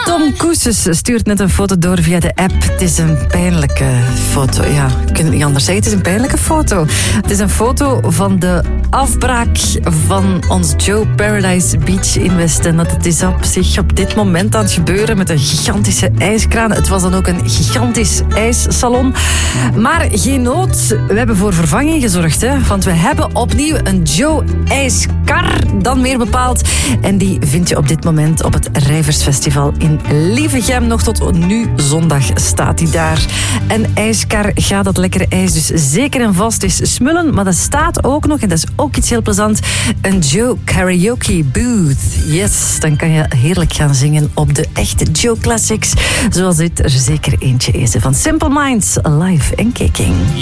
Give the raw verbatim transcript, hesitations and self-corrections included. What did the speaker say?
Tom Koeses stuurt net een foto door via de app. Het is een pijnlijke foto. Ja, ik kan het niet anders zeggen. Het is een pijnlijke foto. Het is een foto van de afbraak van ons Joe Paradise Beach in Westend. Dat het is op zich op dit moment aan het gebeuren met een gigantische ijskraan. Het was dan ook een gigantisch ijssalon. Maar geen nood. We hebben voor vervanging gezorgd. Hè? Want we hebben opnieuw een Joe ijskar, dan meer bepaald. En die vind je op dit moment op het Rijversfestival in Lievegem. Nog tot nu zondag staat hij daar. En ijskar gaat dat lekkere ijs dus zeker en vast is smullen. Maar dat staat ook nog, en dat is ook iets heel plezant, een Joe Karaoke Booth. Yes, dan kan je heerlijk gaan zingen op de echte Joe Classics. Zoals dit er zeker eentje is. Van Simple Minds, Alive en Kicking.